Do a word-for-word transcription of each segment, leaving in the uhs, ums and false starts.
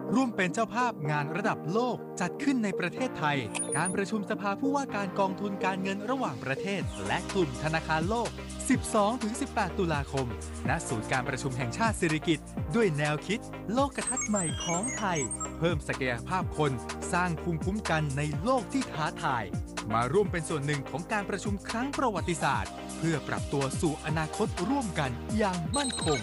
ร่วมเป็นเจ้าภาพงานระดับโลกจัดขึ้นในประเทศไทยการประชุมสภาผู้ว่าการกองทุนการเงินระหว่างประเทศและกลุ่มธนาคารโลก สิบสองถึงสิบแปด ตุลาคมณศูนย์การประชุมแห่งชาติสิริกิติ์ด้วยแนวคิดโลกทัศน์ใหม่ของไทยเพิ่มศักยภาพคนสร้างภูมิคุ้มกันในโลกที่ท้าทายมาร่วมเป็นส่วนหนึ่งของการประชุมครั้งประวัติศาสตร์เพื่อปรับตัวสู่อนาคตร่วมกันอย่างมั่นคง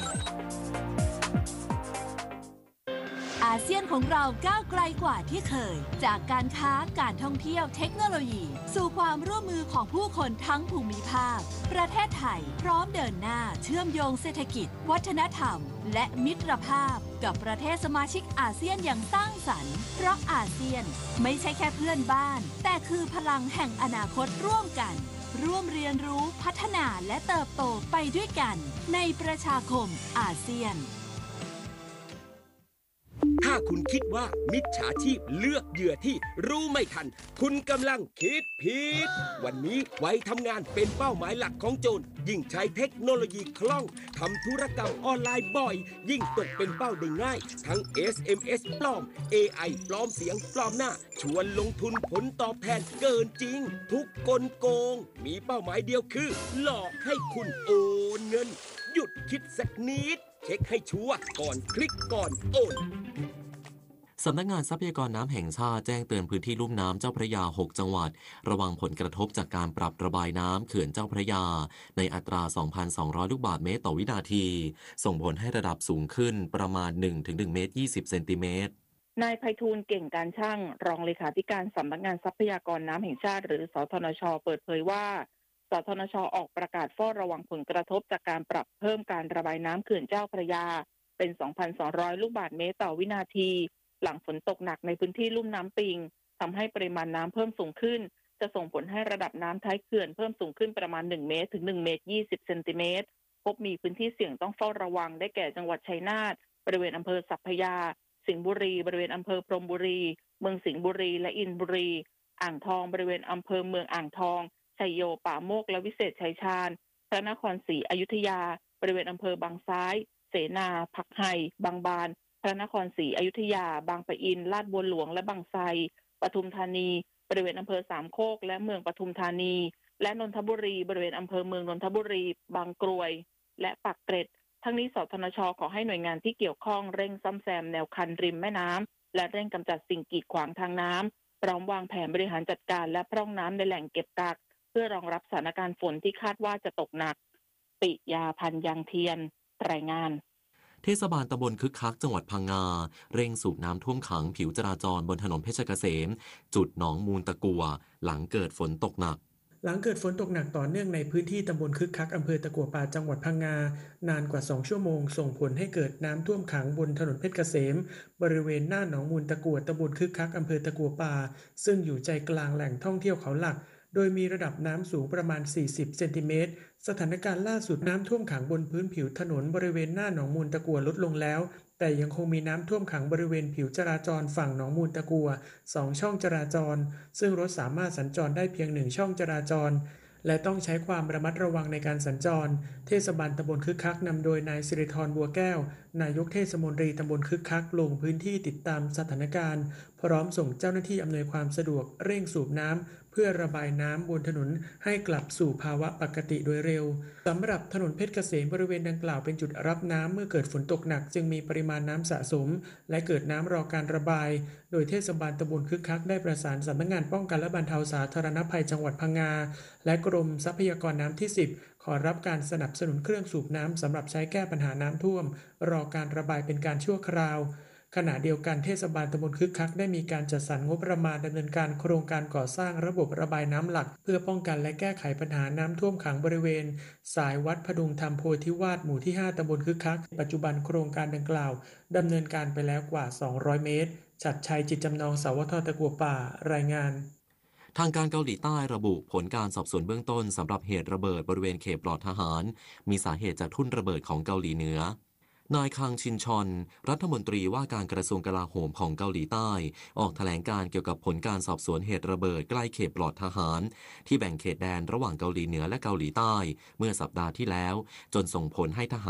อาเซียนของเราก้าวไกลกว่าที่เคยจากการค้าการท่องเที่ยวเทคโนโลยีสู่ความร่วมมือของผู้คนทั้งภูมิภาคประเทศไทยพร้อมเดินหน้าเชื่อมโยงเศรษฐกิจวัฒนธรรมและมิตรภาพกับประเทศสมาชิกอาเซียนอย่างสร้างสรรค์เพราะอาเซียนไม่ใช่แค่เพื่อนบ้านแต่คือพลังแห่งอนาคตร่วมกันร่วมเรียนรู้พัฒนาและเติบโตไปด้วยกันในประชาคมอาเซียนถ้าคุณคิดว่ามิจฉาชีพเลือกเหยื่อที่รู้ไม่ทันคุณกำลังคิดผิดวันนี้ไว้ทำงานเป็นเป้าหมายหลักของโจรยิ่งใช้เทคโนโลยีคล่องทำธุรกรรมออนไลน์บ่อยยิ่งตกเป็นเป้าได้ง่ายทั้ง เอส เอ็ม เอส ปลอม เอ ไอ ปลอมเสียงปลอมหน้าชวนลงทุนผลตอบแทนเกินจริงทุกกลโกงมีเป้าหมายเดียวคือหลอกให้คุณโอนเงินหยุดคิดสักนิดเช็คให้ชัวร์ก่อนคลิกก่อนโอนสำนักงานทรัพยากรน้ำแห่งชาติแจ้งเตือนพื้นที่ลุ่มน้ำเจ้าพระยาหกจังหวัดระวังผลกระทบจากการปรับระบายน้ำเขื่อนเจ้าพระยาในอัตรา สองพันสองร้อย ลูกบาศก์เมตรต่อวินาทีส่งผลให้ระดับสูงขึ้นประมาณ หนึ่งถึงหนึ่ง เมตร ยี่สิบ เซนติเมตรนายไพฑูรย์เก่งการช่างรองเลขาธิการสำนักงานทรัพยากรน้ำแห่งชาติหรือสทนช.เปิดเผยว่าสทนช.ออกประกาศเฝ้าระวังผลกระทบจากการปรับเพิ่มการระบายน้ำเขื่อนเจ้าพระยาเป็น สองพันสองร้อย ลูกบาศก์เมตรต่อวินาทีหลังฝนตกหนักในพื้นที่ลุ่มน้ำปิงทำให้ปริมาณน้ำเพิ่มสูงขึ้นจะส่งผลให้ระดับน้ำท้ายเขื่อนเพิ่มสูงขึ้นประมาณหนึ่งเมตรถึงหนึ่งเมตรยี่สิบเซนติเมตรพบมีพื้นที่เสี่ยงต้องเฝ้าระวังได้แก่จังหวัดชัยนาทบริเวณอำเภอสัพพยาสิงห์บุรีบริเวณอำเภอพรหมบุรีเมืองสิงห์บุรีและอินบุรีอ่างทองบริเวณอำเภอเมืองอ่างทองชัยโยป่าโมกและวิเศษชัยชาญพระนครศรีอยุธยาบริเวณอำเภอบางซ้ายเสนาผักไห่บางบานพระนครศรีอยุธยาบางปะอินลาดบัวหลวงและบางไทรปทุมธานีบริเวณอำเภอสามโคกและเมืองปทุมธานีและนนทบุรีบริเวณอำเภอเมืองนนทบุรีบางกรวยและปากเกร็ดทั้งนี้สทนช.ขอให้หน่วยงานที่เกี่ยวข้องเร่งซ่อมแซมแนวคันริมแม่น้ำและเร่งกำจัดสิ่งกีดขวางทางน้ำพร้อมวางแผนบริหารจัดการและพร่องน้ำในแหล่งเก็บกักเพื่อรองรับสถานการณ์ฝนที่คาดว่าจะตกหนักปิยาพันธ์ยังเทียนรายงานเทศบาลตำบลคึกคักจังหวัดพังงาเร่งสูบน้ำท่วมขังผิวจราจรบนถนนเพชรเกษมจุดหนองมูลตะกัวหลังเกิดฝนตกหนักหลังเกิดฝนตกหนักต่อเนื่องในพื้นที่ตำบลคึกคักอำเภอตะกัวป่าจังหวัดพังงานานกว่าสองชั่วโมงส่งผลให้เกิดน้ำท่วมขังบนถนนเพชรเกษมบริเวณหน้าหนองมูลตะกัวตำบลคึกคักอำเภอตะกัวป่าซึ่งอยู่ใจกลางแหล่งท่องเที่ยวเขาหลักโดยมีระดับน้ำสูงประมาณสี่สิบเซนติเมตรสถานการณ์ล่าสุดน้ำท่วมขังบนพื้นผิวถนนบริเวณหน้าหนองมูลตะกัวลดลงแล้วแต่ยังคงมีน้ำท่วมขังบริเวณผิวจราจรฝั่งหนองมูลตะกัวสองช่องจราจรซึ่งรถสามารถสัญจรได้เพียงหนึ่งช่องจราจรและต้องใช้ความระมัดระวังในการสัญจรเทศบาลตำบลคึกคักนำโดยนายสิริธรบัวแก้วนายกเทศมนตรีตำบลคึกคักลงพื้นที่ติดตามสถานการณ์พร้อมส่งเจ้าหน้าที่อำนวยความสะดวกเร่งสูบน้ำเพื่อระบายน้ำบนถนนให้กลับสู่ภาวะปกติโดยเร็วสำหรับถนนเพชรเกษมบริเวณดังกล่าวเป็นจุดรับน้ำเมื่อเกิดฝนตกหนักจึงมีปริมาณน้ำสะสมและเกิดน้ำรอการระบายโดยเทศบาลตำบลคึกคักได้ประสานสำนักงานป้องกันและบรรเทาสาธารณภัยจังหวัดพังงาและกรมทรัพยากรน้ำที่สิบขอรับการสนับสนุนเครื่องสูบน้ำสำหรับใช้แก้ปัญหาน้ำท่วมรอการระบายเป็นการชั่วคราวขณะเดียวกันเทศบาลตำบลคึกคักได้มีการจัดสรรงบประมาณดำเนินการโครงการก่อสร้างระบบระบายน้ำหลักเพื่อป้องกันและแก้ไขปัญหาน้ำท่วมขังบริเวณสายวัดพดุงธรรมโพธิวาสหมู่ที่ห้าตำบลคึกคักปัจจุบันโครงการดังกล่าวดำเนินการไปแล้วกว่าสองร้อยเมตรชัดชัยจิตจำนองสวทตะกัวป่ารายงานทางการเกาหลีใต้ระบุผลการสอบสวนเบื้องต้นสำหรับเหตุระเบิดบริเวณเขตปลอดทหารมีสาเหตุจากทุ่นระเบิดของเกาหลีเหนือนายคังชินชอนรัฐมนตรีว่าการกระทรวงกลาโหมของเกาหลีใต้ออกแถลงการเกี่ยวกับผลการสอบสวนเหตุระเบิดใกล้เขตปลอดทหารที่แบ่งเขตแดนระหว่างเกาหลีเหนือและเกาหลีใต้เมื่อสัปดาห์ที่แล้วจนส่งผลให้ทหาร